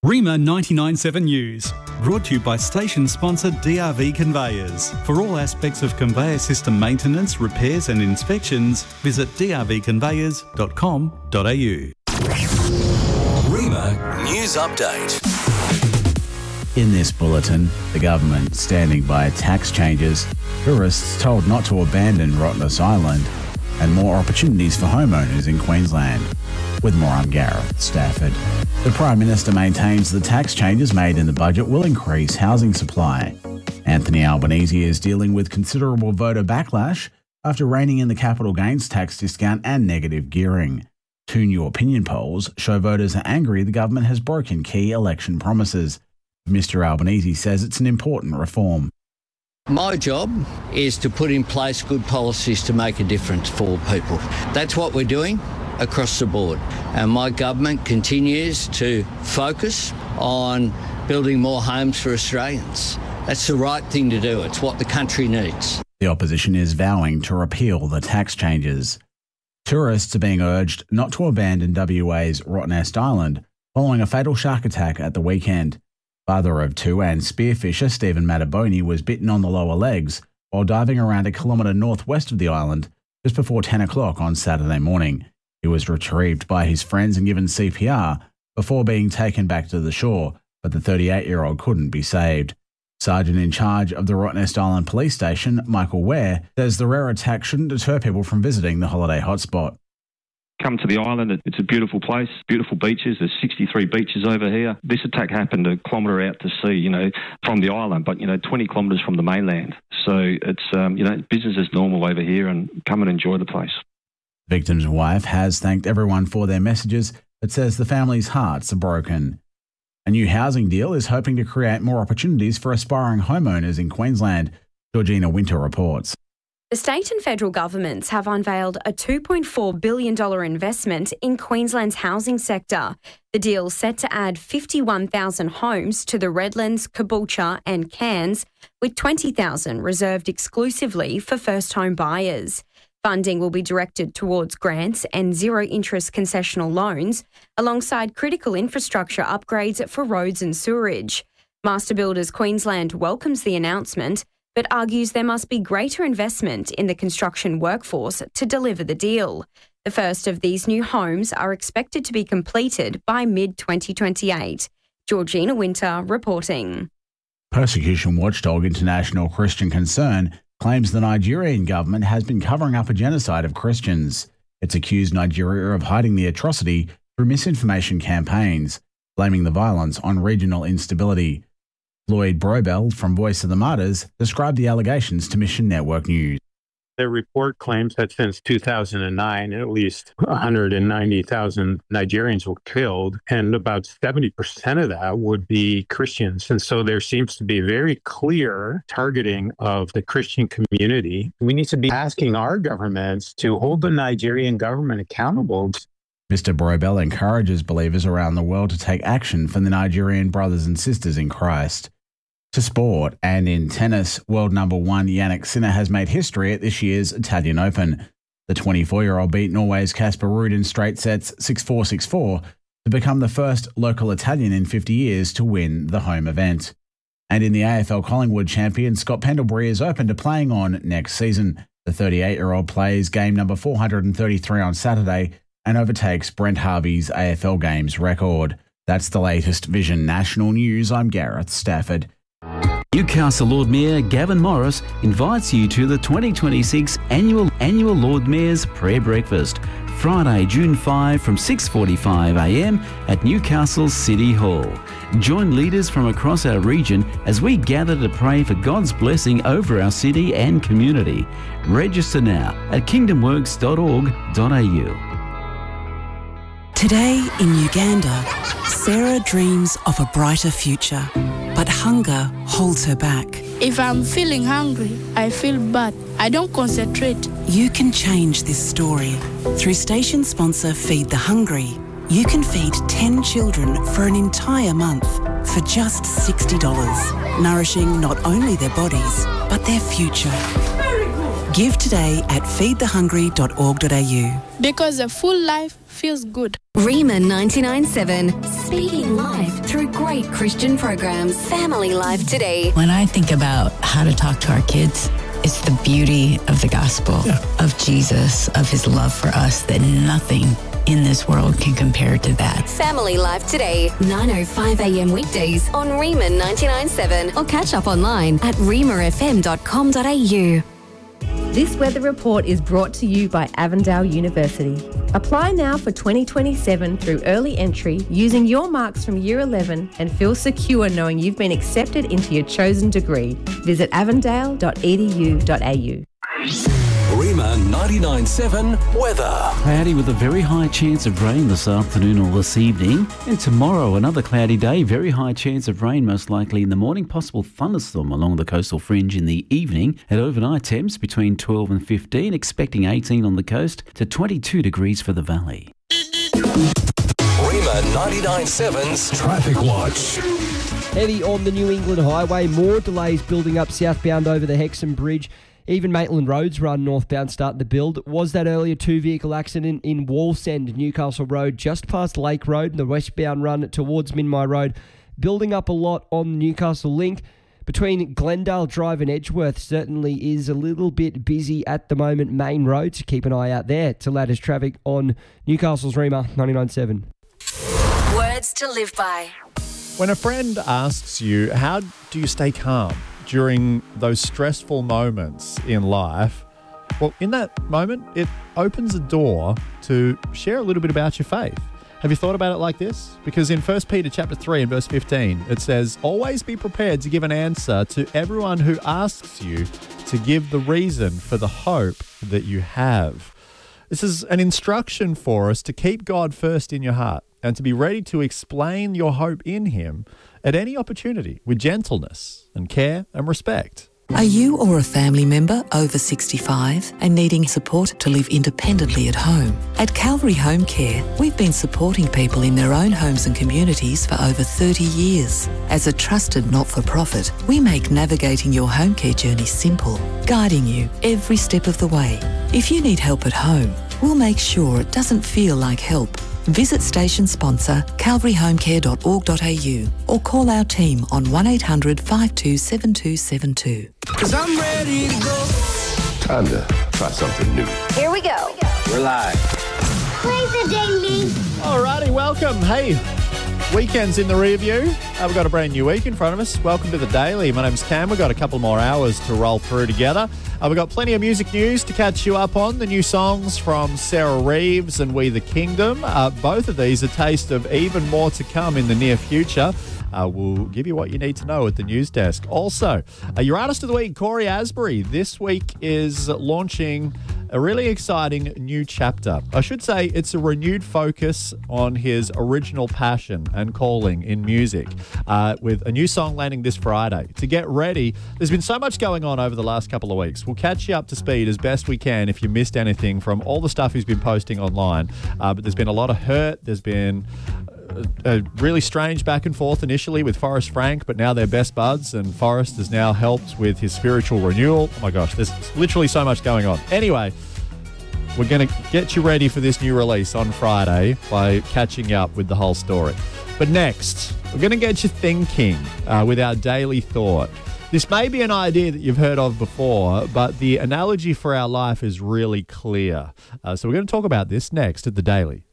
Rima 99.7 News, brought to you by station sponsor DRV Conveyors. For all aspects of conveyor system maintenance, repairs and inspections, visit drvconveyors.com.au. Rima News Update. In this bulletin, the government standing by tax changes, tourists told not to abandon Rottnest Island, and more opportunities for homeowners in Queensland. With more, I'm Gareth Stafford. The Prime Minister maintains the tax changes made in the budget will increase housing supply. Anthony Albanese is dealing with considerable voter backlash after reining in the capital gains tax discount and negative gearing. Two new opinion polls show voters are angry the government has broken key election promises. Mr Albanese says it's an important reform. My job is to put in place good policies to make a difference for people. That's what we're doing across the board. And my government continues to focus on building more homes for Australians. That's the right thing to do. It's what the country needs. The opposition is vowing to repeal the tax changes. Tourists are being urged not to abandon WA's Rottnest Island following a fatal shark attack at the weekend. Father of two and spearfisher Stephen Mataboni was bitten on the lower legs while diving around a kilometre northwest of the island just before 10 o'clock on Saturday morning. He was retrieved by his friends and given CPR before being taken back to the shore, but the 38-year-old couldn't be saved. Sergeant in charge of the Rottnest Island Police Station, Michael Ware, says the rare attack shouldn't deter people from visiting the holiday hotspot. Come to the island. It's a beautiful place, beautiful beaches. There's 63 beaches over here. This attack happened a kilometre out to sea, from the island, but, 20 kilometres from the mainland. So it's, business as normal over here, and come and enjoy the place. The victim's wife has thanked everyone for their messages, but says the family's hearts are broken. A new housing deal is hoping to create more opportunities for aspiring homeowners in Queensland. Georgina Winter reports. The state and federal governments have unveiled a $2.4 billion investment in Queensland's housing sector. The deal is set to add 51,000 homes to the Redlands, Caboolture and Cairns, with 20,000 reserved exclusively for first-home buyers. Funding will be directed towards grants and zero-interest concessional loans, alongside critical infrastructure upgrades for roads and sewerage. Master Builders Queensland welcomes the announcement, but argues there must be greater investment in the construction workforce to deliver the deal. The first of these new homes are expected to be completed by mid-2028. Georgina Winter reporting. Persecution watchdog International Christian Concern claims the Nigerian government has been covering up a genocide of Christians. It's accused Nigeria of hiding the atrocity through misinformation campaigns, blaming the violence on regional instability. Lloyd Brobel from Voice of the Martyrs described the allegations to Mission Network News. The report claims that since 2009, at least 190,000 Nigerians were killed, and about 70% of that would be Christians. And so there seems to be very clear targeting of the Christian community. We need to be asking our governments to hold the Nigerian government accountable. Mr. Brobel encourages believers around the world to take action for the Nigerian brothers and sisters in Christ. To sport, and in tennis, world number one Jannik Sinner has made history at this year's Italian Open. The 24-year-old beat Norway's Casper Ruud in straight sets 6-4, 6-4 to become the first local Italian in 50 years to win the home event. And in the AFL Collingwood champion, Scott Pendlebury is open to playing on next season. The 38-year-old plays game number 433 on Saturday and overtakes Brent Harvey's AFL Games record. That's the latest Vision National News. I'm Gareth Stafford. Newcastle Lord Mayor Gavin Morris invites you to the 2026 annual Lord Mayor's Prayer Breakfast, Friday, June 5 from 6:45am at Newcastle City Hall. Join leaders from across our region as we gather to pray for God's blessing over our city and community. Register now at kingdomworks.org.au. Today in Uganda, Sarah dreams of a brighter future, but hunger holds her back. If I'm feeling hungry, I feel bad. I don't concentrate. You can change this story. Through station sponsor Feed the Hungry, you can feed 10 children for an entire month for just $60, nourishing not only their bodies, but their future. Give today at feedthehungry.org.au. Because a full life feels good. Rima 99.7, speaking life through great Christian programs. Family Life Today. When I think about how to talk to our kids, it's the beauty of the gospel, of Jesus, of his love for us, that nothing in this world can compare to that. Family Life Today, 9:05 a.m. weekdays on Rima 99.7 or catch up online at rimafm.com.au. This weather report is brought to you by Avondale University. Apply now for 2027 through early entry using your marks from Year 11 and feel secure knowing you've been accepted into your chosen degree. Visit avondale.edu.au. Rima 99.7 weather. Cloudy with a very high chance of rain this afternoon or this evening. And tomorrow, another cloudy day. Very high chance of rain, most likely in the morning. Possible thunderstorm along the coastal fringe in the evening. At overnight temps between 12 and 15. Expecting 18 on the coast to 22 degrees for the valley. Rima 99.7's Traffic Watch. Heavy on the New England Highway. More delays building up southbound over the Hexham Bridge. Even Maitland Road's run northbound starting to build. Was that earlier two-vehicle accident in Wallsend, Newcastle Road, just past Lake Road, the westbound run towards Minmi Road. Building up a lot on Newcastle Link. Between Glendale Drive and Edgeworth certainly is a little bit busy at the moment. Main Road, so keep an eye out there to latest traffic on Newcastle's Rima 99.7. Words to live by. When a friend asks you, how do you stay calm during those stressful moments in life? Well, in that moment, it opens a door to share a little bit about your faith. Have you thought about it like this? Because in 1 Peter chapter 3 and verse 15, it says, always be prepared to give an answer to everyone who asks you to give the reason for the hope that you have. This is an instruction for us to keep God first in your heart and to be ready to explain your hope in him at any opportunity with gentleness and care and respect. Are you or a family member over 65 and needing support to live independently at home? At Calvary Home Care, we've been supporting people in their own homes and communities for over 30 years. As a trusted not-for-profit, we make navigating your home care journey simple, guiding you every step of the way. If you need help at home, we'll make sure it doesn't feel like help. Visit station sponsor calvaryhomecare.org.au or call our team on 1800 527272. 'Cause I'm ready to go. Time to try something new. Here we go. We're live. Play the daily. Alrighty, welcome. Hey, weekend's in the rear view. We've got a brand new week in front of us. Welcome to the Daily. My name's Cam. We've got a couple more hours to roll through together. We've got plenty of music news to catch you up on. The new songs from Sarah Reeves and We the Kingdom. Both of these a taste of even more to come in the near future. We'll give you what you need to know at the news desk. Also, your Artist of the Week, Corey Asbury, this week is launching a really exciting new chapter. I should say it's a renewed focus on his original passion and calling in music, with a new song landing this Friday. To get ready, there's been so much going on over the last couple of weeks. We'll catch you up to speed as best we can if you missed anything from all the stuff he's been posting online. But there's been a lot of hurt. There's been a really strange back and forth initially with Forrest Frank, but now they're best buds, and Forrest has now helped with his spiritual renewal. Oh my gosh, there's literally so much going on. Anyway, we're going to get you ready for this new release on Friday by catching you up with the whole story. But next, we're going to get you thinking with our daily thought. This may be an idea that you've heard of before, but the analogy for our life is really clear. So we're going to talk about this next at the Daily.